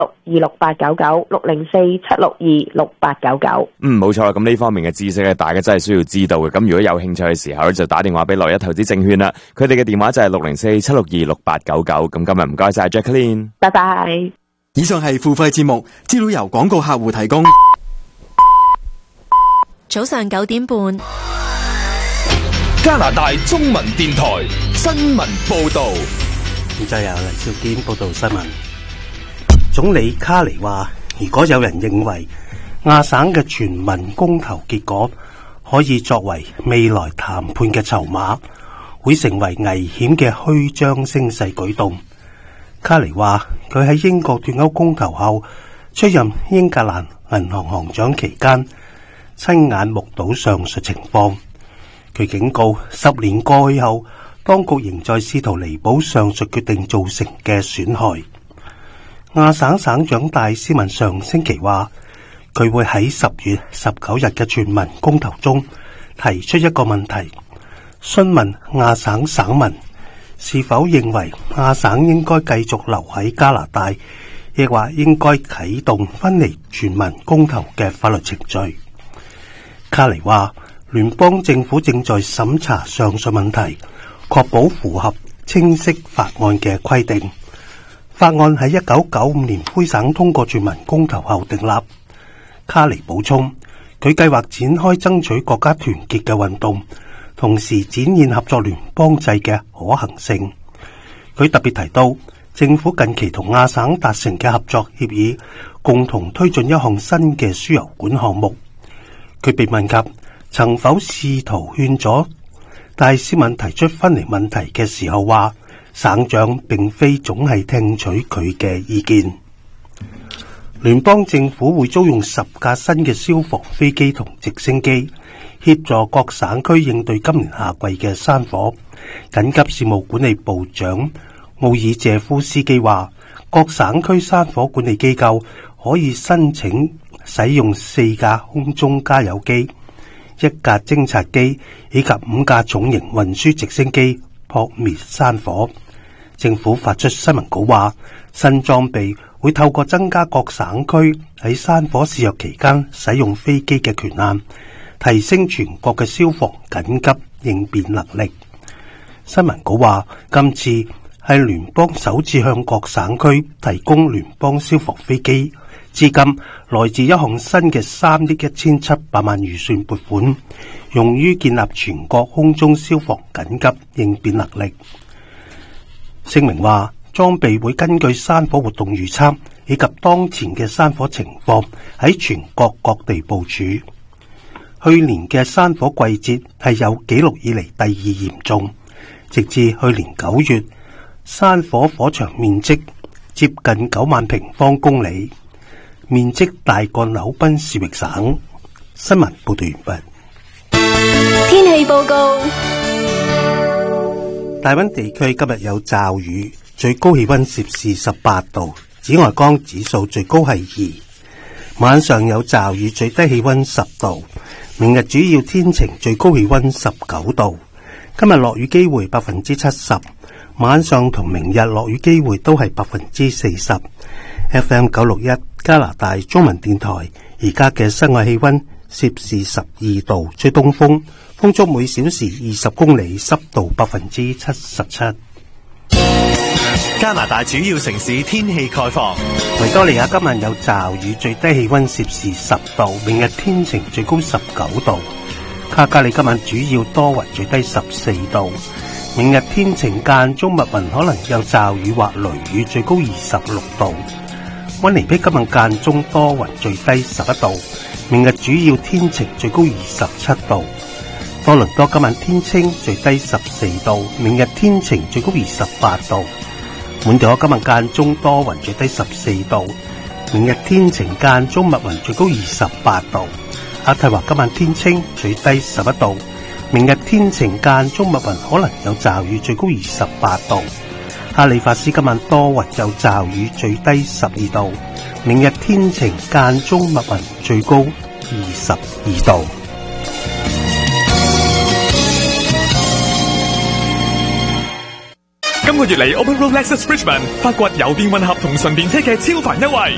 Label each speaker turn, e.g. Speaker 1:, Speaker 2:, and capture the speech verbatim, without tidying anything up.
Speaker 1: 二六八九九六零四七六二六八九九。
Speaker 2: 嗯，冇錯啦。咁呢方面嘅知識咧，大家真係需要知道嘅。咁如果有興趣嘅時候咧，就打電話俾樂一投資證券啦。佢哋嘅電話就係六零四七六二六八九九。咁今日唔該晒 Jacqueline，
Speaker 1: 拜拜。
Speaker 3: 以上係付費節目，資料由廣告客戶提供。
Speaker 4: 早上九點半，
Speaker 5: 加拿大中文電台新聞報道。
Speaker 6: 現在由黎少堅報道新聞。總理卡尼話，如果有人認為亞省嘅全民公投結果可以作為未來談判嘅籌碼，會成為危險嘅虛張聲勢舉動。卡尼話，佢喺英國脫歐公投後出任英格蘭銀行行長期間，親眼目睹上述情況。佢警告，十年過去後，當局仍在試圖彌補上述決定造成嘅損害。亞省省長戴斯文上星期話，佢會喺十月十九日嘅全民公投中提出一個問題，詢問亞省省民是否認為亞省應該繼續留喺加拿大，亦或應該啟動分離全民公投嘅法律程序。卡尼話，聯邦政府正在審查上述問題，確保符合清晰法案嘅規定。法案喺一九九五年魁省通過全民公投後訂立。卡尼補充，佢計劃展開爭取國家團結嘅運動，同時展現合作聯邦制嘅可行性。佢特別提到，政府近期同亞省達成嘅合作協議，共同推進一項新嘅輸油管項目。佢被問及曾否試圖勸阻戴斯文提出分離問題嘅時候，話省長並非總係聽取佢嘅意見。聯邦政府會租用十架新嘅消防飛機同直升機，協助各省區應對今年夏季嘅山火。緊急事務管理部長奧爾謝夫斯基話，各省區山火管理機構可以申請使用四架空中加油機、一架偵察機以及五架重型運輸直升機撲滅山火。政府發出新聞稿話，新裝備會透過增加各省區喺山火肆虐期間使用飛機嘅權限，提升全國嘅消防緊急應變能力。新聞稿話，今次係聯邦首次向各省區提供聯邦消防飛機，資金來自一項新嘅三億一千七百萬預算撥款，用於建立全國空中消防緊急應變能力。聲明話，裝備會根據山火活動預測以及當前嘅山火情況喺全國各地部署。去年嘅山火季節係有紀錄以嚟第二嚴重，直至去年九月，山火火場面積接近九萬平方公里，面積大過紐賓士域省。新聞報道完畢。
Speaker 4: 天氣報告。
Speaker 6: 大溫地區今日有驟雨，最高氣溫攝氏十八度，紫外光指數最高係二。晚上有驟雨，最低氣溫十度。明日主要天晴，最高氣溫十九度。今日落雨機會百分之七十，晚上同明日落雨機會都係百分之四十。F M 九六一加拿大中文電台，而家嘅室外氣溫攝氏十二度，吹東風，風速每小時二十公里，濕度百分之七十七。
Speaker 7: 加拿大主要城市天氣概況：
Speaker 6: 維多利亞今日有驟雨，最低氣溫攝氏十度，明日天晴，最高十九度。卡加里今晚主要多雲，最低十四度。明日天晴間中密雲，可能有驟雨或雷雨，最高二十六度。溫尼碧今晚間中多雲，最低十一度。明日主要天晴，最高二十七度。多倫多今晚天清，最低十四度。明日天晴，最高二十八度。滿地可今晚間中多雲，最低十四度。明日天晴間中密雲，最高二十八度。渥太華今晚天清，最低十一度。明日天晴間中密雲，可能有驟雨，最高二十八度。哈利法斯今晚多雲有驟雨，最低十二度。明日天晴間中密雲，最高二十二度。
Speaker 5: 今個月嚟 Open Road Lexus Bridgman 發掘油電混合同純電車嘅超凡優惠，